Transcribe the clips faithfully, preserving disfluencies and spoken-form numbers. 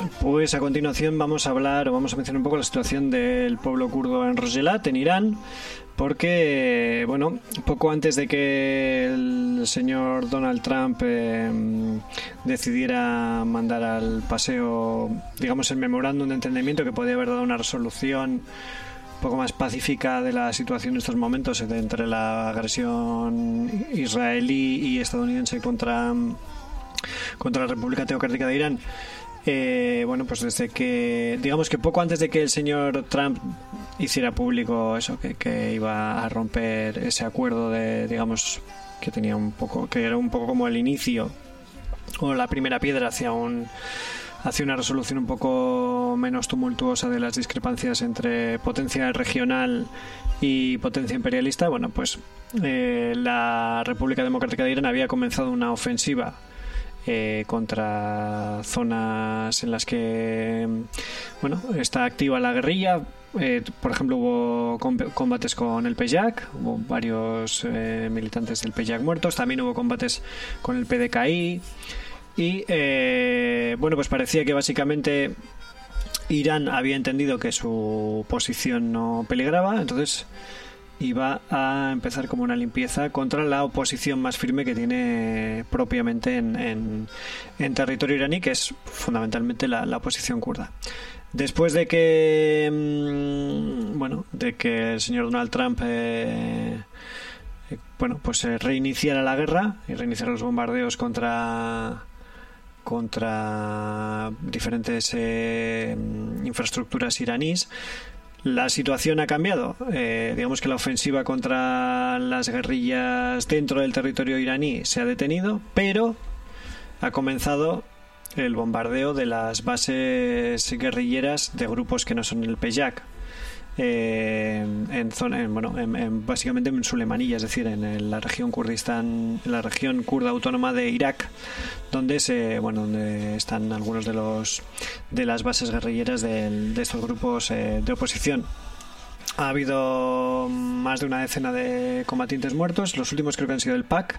Pues a continuación vamos a hablar o vamos a mencionar un poco la situación del pueblo kurdo en Rojhelat, en Irán, porque, bueno, poco antes de que el señor Donald Trump eh, decidiera mandar al paseo, digamos, el memorándum de entendimiento que podía haber dado una resolución un poco más pacífica de la situación en estos momentos entre la agresión israelí y estadounidense contra, contra la República Teocrática de Irán. Eh, bueno, pues desde que, digamos que poco antes de que el señor Trump hiciera público eso, que, que iba a romper ese acuerdo de, digamos, que tenía un poco, que era un poco como el inicio o la primera piedra hacia un hacia una resolución un poco menos tumultuosa de las discrepancias entre potencia regional y potencia imperialista. Bueno, pues eh, la República Democrática de Irán había comenzado una ofensiva Eh, contra zonas en las que, bueno, está activa la guerrilla. Eh, por ejemplo, hubo combates con el P Y A C, hubo varios eh, militantes del P Y A C muertos, también hubo combates con el P D K I y eh, bueno, pues parecía que básicamente Irán había entendido que su posición no peligraba, entonces iba a empezar como una limpieza contra la oposición más firme que tiene propiamente en, en, en territorio iraní, que es fundamentalmente la, la oposición kurda. Después de que mmm, bueno, de que el señor Donald Trump eh, eh, bueno, pues eh, reiniciara la guerra y reiniciara los bombardeos contra contra diferentes eh, infraestructuras iraníes, la situación ha cambiado. Eh, digamos que la ofensiva contra las guerrillas dentro del territorio iraní se ha detenido, pero ha comenzado el bombardeo de las bases guerrilleras de grupos que no son el P Y A C. Eh, en zona, en, bueno, en, en, básicamente en Sulemanía, es decir, en, en la región Kurdistán, en la región kurda autónoma de Irak, donde se, bueno, donde están algunos de los de las bases guerrilleras de, de estos grupos eh, de oposición. Ha habido más de una decena de combatientes muertos, los últimos creo que han sido del P A C,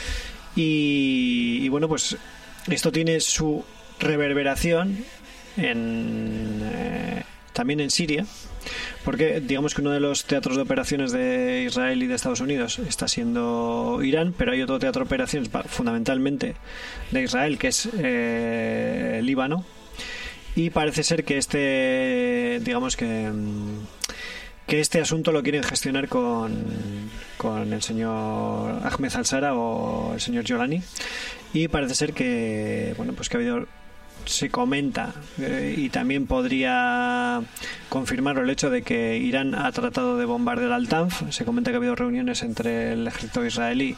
y, y bueno, pues esto tiene su reverberación en eh, también en Siria, porque digamos que uno de los teatros de operaciones de Israel y de Estados Unidos está siendo Irán, pero hay otro teatro de operaciones fundamentalmente de Israel, que es eh, Líbano, y parece ser que este, digamos que que este asunto lo quieren gestionar con, con el señor Ahmed al-Shara o el señor Jolani, y parece ser que, bueno, pues que ha habido, se comenta eh, y también podría confirmar el hecho de que Irán ha tratado de bombardear al Tanf. Se comenta que ha habido reuniones entre el ejército israelí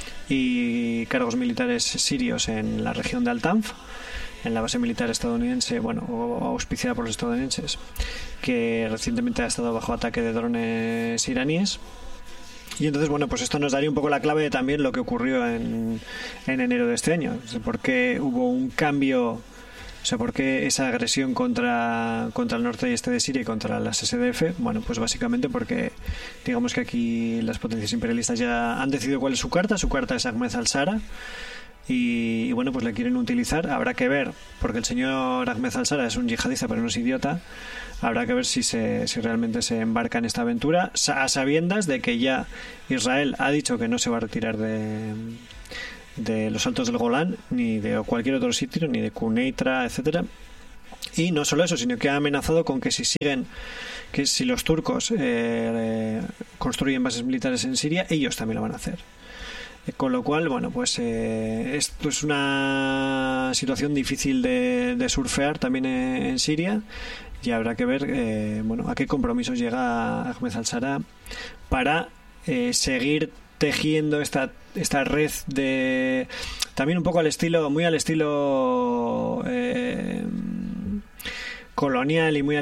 y cargos militares sirios en la región de Al-Tanf, en la base militar estadounidense, bueno, o auspiciada por los estadounidenses, que recientemente ha estado bajo ataque de drones iraníes. Y entonces, bueno, pues esto nos daría un poco la clave de también lo que ocurrió en, en enero de este año. O sea, por qué hubo un cambio, o sea, por qué esa agresión contra, contra el norte y este de Siria y contra las S D F. Bueno, pues básicamente porque digamos que aquí las potencias imperialistas ya han decidido cuál es su carta. Su carta es Ahmed al-Shara. Y, y bueno, pues le quieren utilizar. Habrá que ver, porque el señor Ahmed al-Shara es un yihadista, pero no es idiota. Habrá que ver si se si realmente se embarca en esta aventura, a sabiendas de que ya Israel ha dicho que no se va a retirar de, de los Altos del Golán, ni de cualquier otro sitio, ni de Quneitra, etcétera. Y no solo eso, sino que ha amenazado con que si siguen, que si los turcos eh, construyen bases militares en Siria, ellos también lo van a hacer. Con lo cual, bueno, pues eh, esto es una situación difícil de, de surfear también en, en Siria, y habrá que ver eh, bueno, a qué compromisos llega Ahmed al-Shara para eh, seguir tejiendo esta esta red de, también un poco al estilo, muy al estilo eh, colonial y muy al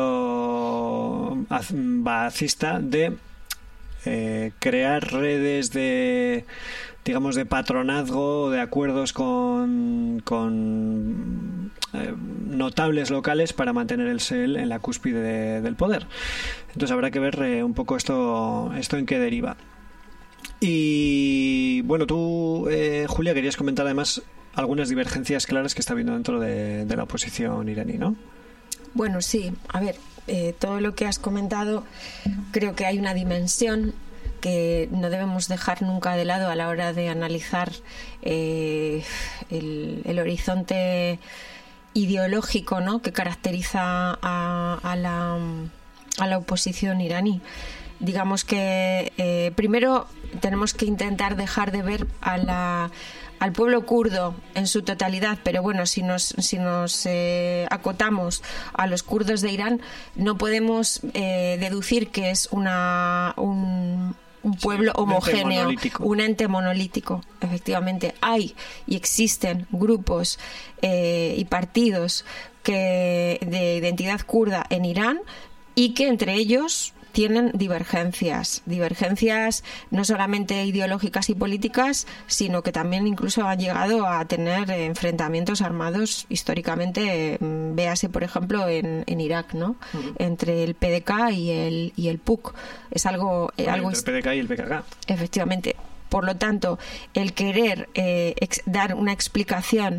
estilo baacista, de Eh, crear redes de, digamos, de patronazgo, de acuerdos con, con eh, notables locales para mantener el S E L en la cúspide de, del poder. Entonces habrá que ver eh, un poco esto, esto en qué deriva. Y bueno, tú, eh, Julia, querías comentar además algunas divergencias claras que está habiendo dentro de, de la oposición iraní, ¿no? Bueno, sí. A ver, eh, todo lo que has comentado, creo que hay una dimensión que no debemos dejar nunca de lado a la hora de analizar eh, el, el horizonte ideológico, ¿no?, que caracteriza a, a, la, a la oposición iraní. Digamos que eh, primero tenemos que intentar dejar de ver a la al pueblo kurdo en su totalidad, pero bueno, si nos si nos eh, acotamos a los kurdos de Irán, no podemos eh, deducir que es una un un pueblo sí, homogéneo, un ente, un ente monolítico. Efectivamente, hay y existen grupos eh, y partidos que de identidad kurda en Irán y que entre ellos tienen divergencias, divergencias no solamente ideológicas y políticas, sino que también incluso han llegado a tener enfrentamientos armados históricamente, véase por ejemplo en, en Irak, ¿no? Uh-huh. Entre el P D K y el y el P U C. Es algo, bueno, algo entre el P D K y el P K K. Efectivamente. Por lo tanto, el querer eh, ex, dar una explicación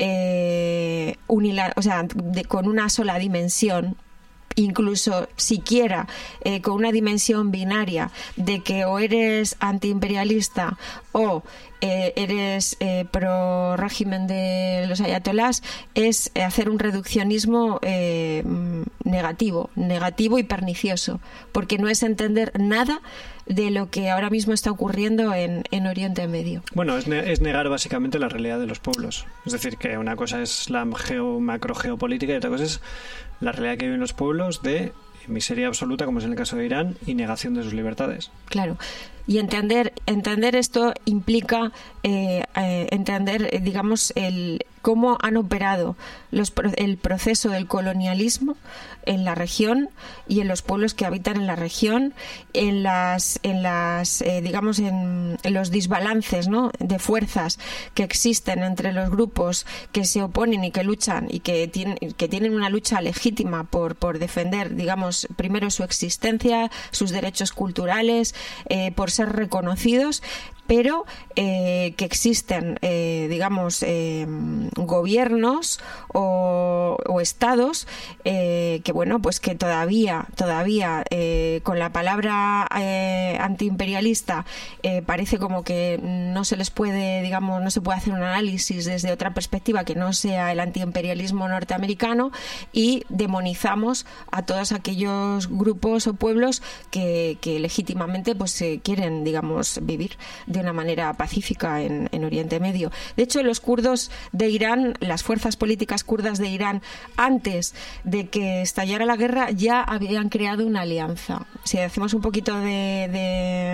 eh, unila, o sea, de, con una sola dimensión, incluso siquiera eh, con una dimensión binaria de que o eres antiimperialista o eh, eres eh, pro régimen de los ayatolás, es hacer un reduccionismo eh, negativo, negativo y pernicioso, porque no es entender nada de lo que ahora mismo está ocurriendo en, en Oriente Medio. Bueno, es, ne- es negar básicamente la realidad de los pueblos. Es decir, que una cosa es la geo, macro geopolítica y otra cosa es la realidad que viven los pueblos de miseria absoluta, como es en el caso de Irán, y negación de sus libertades. Claro. Y entender entender esto implica eh, eh, entender, eh, digamos, el cómo han operado los, el proceso del colonialismo en la región y en los pueblos que habitan en la región, en las, en las eh, digamos, en, en los desbalances, ¿no?, de fuerzas que existen entre los grupos que se oponen y que luchan y que tienen, que tienen una lucha legítima por, por defender, digamos, primero su existencia, sus derechos culturales, eh, por ser reconocidos, pero eh, que existen, eh, digamos, eh, gobiernos o, o estados eh, que, bueno, pues que todavía, todavía eh, con la palabra eh, antiimperialista eh, parece como que no se les puede, digamos, no se puede hacer un análisis desde otra perspectiva que no sea el antiimperialismo norteamericano, y demonizamos a todos aquellos grupos o pueblos que, que legítimamente pues eh, quieren, digamos, vivir de una manera pacífica en, en Oriente Medio. De hecho, los kurdos de Irán, las fuerzas políticas kurdas de Irán, antes de que estallara la guerra, ya habían creado una alianza. Si hacemos un poquito de... de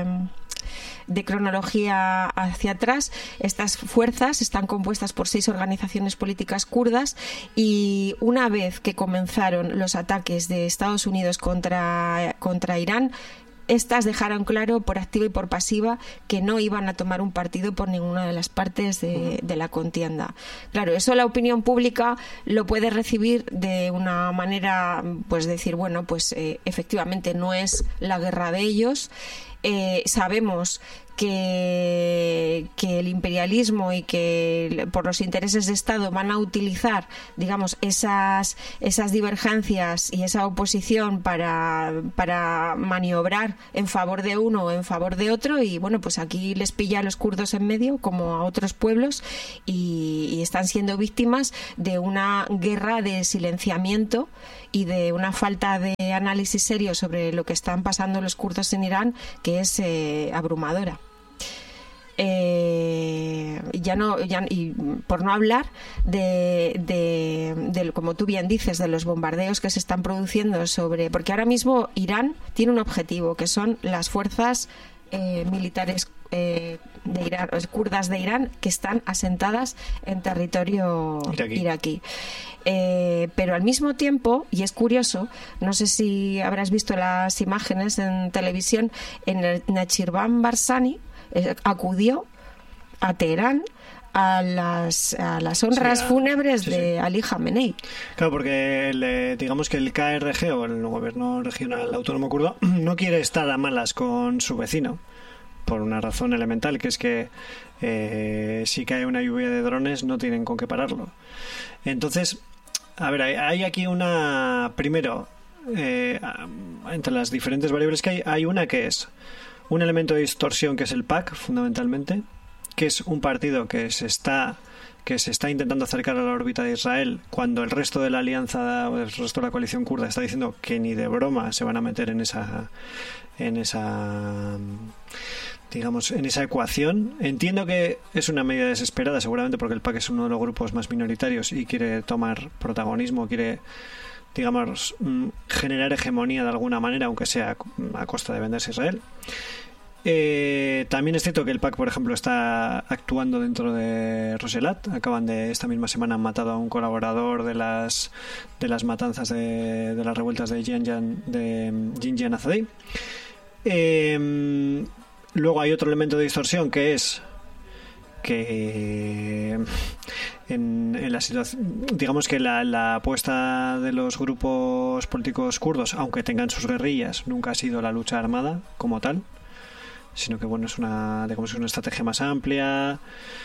de cronología hacia atrás, estas fuerzas están compuestas por seis organizaciones políticas kurdas, y una vez que comenzaron los ataques de Estados Unidos contra, contra Irán, estas dejaron claro por activa y por pasiva que no iban a tomar un partido por ninguna de las partes de, de la contienda. Claro, eso la opinión pública lo puede recibir de una manera, pues decir, bueno, pues eh, efectivamente no es la guerra de ellos. Eh, sabemos que, que el imperialismo y que por los intereses de Estado van a utilizar, digamos, esas, esas divergencias y esa oposición para, para maniobrar en favor de uno o en favor de otro, y bueno, pues aquí les pilla a los kurdos en medio como a otros pueblos, y, y están siendo víctimas de una guerra de silenciamiento y de una falta de análisis serio sobre lo que están pasando los kurdos en Irán, que es eh, abrumadora. Eh, ya no ya, y por no hablar de, de, de, como tú bien dices, de los bombardeos que se están produciendo sobre, porque ahora mismo Irán tiene un objetivo, que son las fuerzas eh, militares eh, de Irán, los kurdas de Irán, que están asentadas en territorio iraquí, iraquí. Eh, pero al mismo tiempo, y es curioso, no sé si habrás visto las imágenes en televisión, en el Nachirvan Barzani eh, acudió a Teherán a las, a las honras sí, a, fúnebres sí, de sí. Ali Khamenei. Claro, porque el, eh, digamos que el K R G, o el gobierno regional autónomo kurdo, no quiere estar a malas con su vecino, por una razón elemental, que es que eh, si cae una lluvia de drones no tienen con qué pararlo. Entonces, a ver, hay, hay aquí una... Primero, eh, entre las diferentes variables que hay, hay una que es un elemento de distorsión, que es el P A C, fundamentalmente, que es un partido que se está... que se está intentando acercar a la órbita de Israel, cuando el resto de la alianza, el resto de la coalición kurda está diciendo que ni de broma se van a meter en esa en esa digamos en esa ecuación. Entiendo que es una medida desesperada, seguramente porque el P A C es uno de los grupos más minoritarios y quiere tomar protagonismo, quiere, digamos, generar hegemonía de alguna manera, aunque sea a costa de venderse a Israel. Eh, también es cierto que el P A C, por ejemplo, está actuando dentro de Roselat. Acaban de, esta misma semana han matado a un colaborador de las de las matanzas de, de las revueltas de Jinjan de Jinjan Azadeh. Eh, luego hay otro elemento de distorsión, que es que en, en la situación, digamos que la, la apuesta de los grupos políticos kurdos, aunque tengan sus guerrillas, nunca ha sido la lucha armada como tal, sino que bueno, es una, digamos, una estrategia más amplia,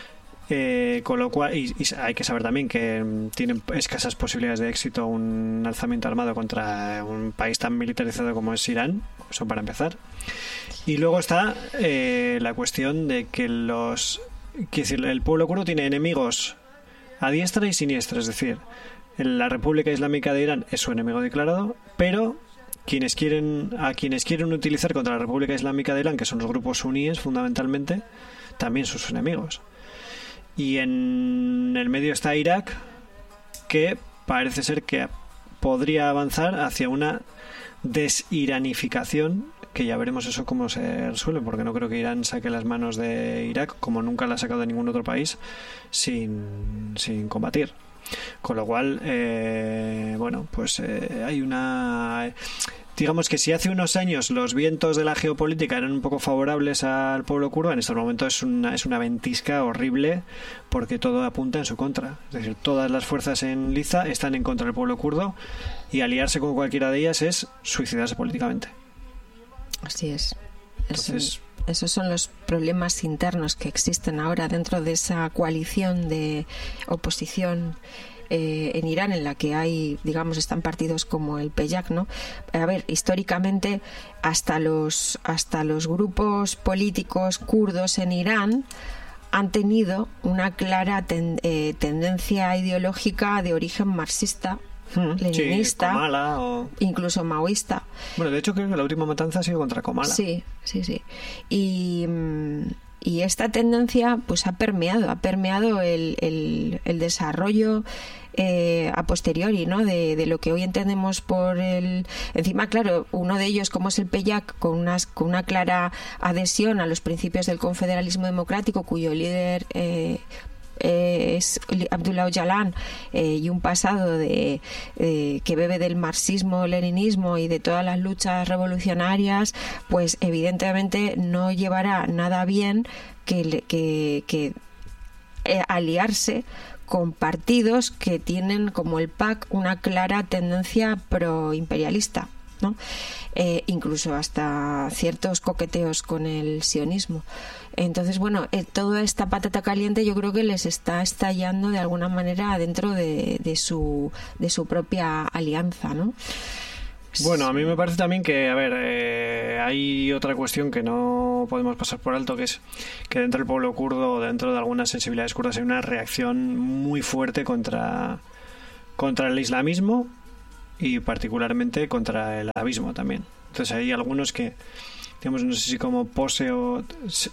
eh, con lo cual, y, y hay que saber también que tienen escasas posibilidades de éxito un alzamiento armado contra un país tan militarizado como es Irán, eso para empezar. Y luego está eh, la cuestión de que los, quiero decir, el pueblo kurdo tiene enemigos a diestra y siniestra, es decir, la República Islámica de Irán es su enemigo declarado, pero quienes quieren a quienes quieren utilizar contra la República Islámica de Irán, que son los grupos suníes fundamentalmente, también son sus enemigos. Y en el medio está Irak, que parece ser que podría avanzar hacia una desiranificación, que ya veremos eso cómo se resuelve, porque no creo que Irán saque las manos de Irak, como nunca la ha sacado de ningún otro país, sin, sin combatir. Con lo cual, eh, bueno, pues eh, hay una... Digamos que si hace unos años los vientos de la geopolítica eran un poco favorables al pueblo kurdo, en este momento es una, es una ventisca horrible, porque todo apunta en su contra. Es decir, todas las fuerzas en liza están en contra del pueblo kurdo, y aliarse con cualquiera de ellas es suicidarse políticamente. Así es. Entonces... Esos son los problemas internos que existen ahora dentro de esa coalición de oposición eh, en Irán, en la que hay, digamos, están partidos como el P Y A C, ¿no? A ver, históricamente hasta los hasta los grupos políticos kurdos en Irán han tenido una clara ten, eh, tendencia ideológica de origen marxista, leninista, sí, Komala o... incluso maoísta. Bueno, de hecho creo que la última matanza ha sido contra Komala. Sí, sí, sí. Y, y esta tendencia pues ha permeado, ha permeado el, el, el desarrollo eh, a posteriori, ¿no? De, de lo que hoy entendemos por el... Encima, claro, uno de ellos, como es el P Y A C, con, unas, con una clara adhesión a los principios del confederalismo democrático, cuyo líder... Eh, es Abdullah Öcalan, eh, y un pasado de eh, que bebe del marxismo, leninismo y de todas las luchas revolucionarias, pues evidentemente no llevará nada bien que, que, que eh, aliarse con partidos que tienen, como el P A C, una clara tendencia proimperialista, ¿no? Eh, incluso hasta ciertos coqueteos con el sionismo. Entonces, bueno, eh, toda esta patata caliente yo creo que les está estallando de alguna manera dentro de, de su de su propia alianza, ¿no? Bueno, a mí me parece también que, a ver, eh, hay otra cuestión que no podemos pasar por alto, que es que dentro del pueblo kurdo, dentro de algunas sensibilidades kurdas, hay una reacción muy fuerte contra, contra el islamismo, y particularmente contra el arabismo también. Entonces hay algunos que, digamos, no sé si como pose o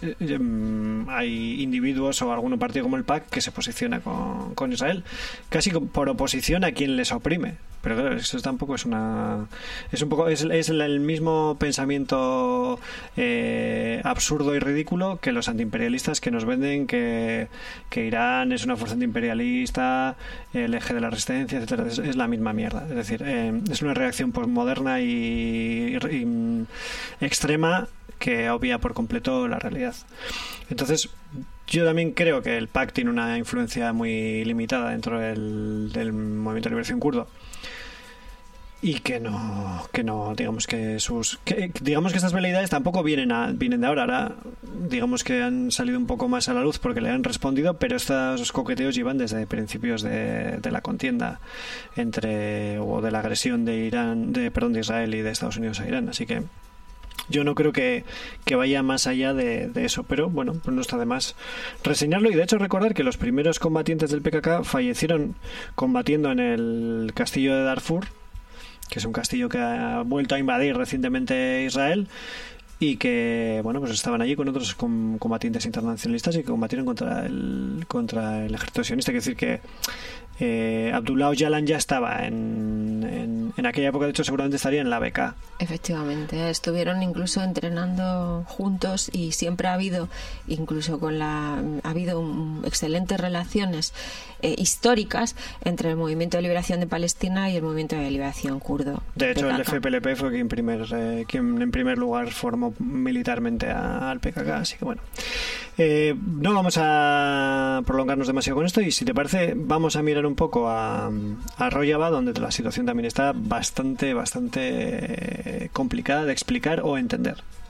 hay individuos o algún partido como el P A C que se posiciona con, con Israel, casi por oposición a quien les oprime. Pero claro, eso tampoco es una... Es un poco... Es, es el mismo pensamiento eh, absurdo y ridículo que los antiimperialistas, que nos venden que, que Irán es una fuerza antiimperialista, el eje de la resistencia, etcétera. Es, es la misma mierda. Es decir, eh, es una reacción postmoderna y, y, y extrema que obvia por completo la realidad. Entonces, yo también creo que el P A C tiene una influencia muy limitada dentro del, del movimiento de liberación kurdo. y que no que no digamos que sus que, digamos que estas veleidades tampoco vienen a, vienen de ahora ahora digamos que han salido un poco más a la luz porque le han respondido, pero estos coqueteos llevan desde principios de, de la contienda entre o de la agresión de Irán de perdón de Israel y de Estados Unidos a Irán, así que yo no creo que, que vaya más allá de, de eso, pero bueno, pues no está de más reseñarlo. Y de hecho recordar que los primeros combatientes del P K K fallecieron combatiendo en el castillo de Darfur, que es un castillo que ha vuelto a invadir recientemente Israel, y que bueno, pues estaban allí con otros combatientes internacionalistas y que combatieron contra el contra el ejército sionista. Quiere decir que eh, Abdullah Öcalan ya estaba en, en, en aquella época, de hecho seguramente estaría en la B K. Efectivamente, estuvieron incluso entrenando juntos y siempre ha habido, incluso con la ha habido un, excelentes relaciones eh, históricas entre el Movimiento de Liberación de Palestina y el Movimiento de Liberación kurdo. De hecho, P K K. el F P L P fue quien, primer, eh, quien en primer lugar formó militarmente a, al P K K, así que bueno. Eh, no vamos a prolongarnos demasiado con esto y si te parece vamos a mirar un poco a, a Rojava, donde la situación también está bastante, bastante complicada de explicar o entender.